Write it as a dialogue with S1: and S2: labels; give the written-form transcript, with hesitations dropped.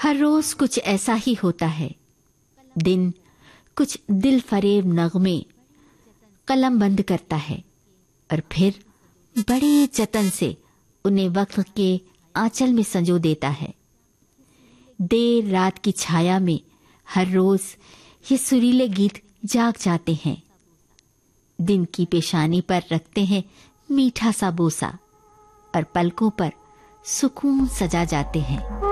S1: हर रोज कुछ ऐसा ही होता है। दिन कुछ दिल फरेब नगमे कलम बंद करता है और फिर बड़े जतन से उन्हें वक्त के आंचल में संजो देता है। देर रात की छाया में हर रोज ये सुरीले गीत जाग जाते हैं। दिन की पेशानी पर रखते हैं मीठा सा बोसा और पलकों पर सुकून सजा जाते हैं।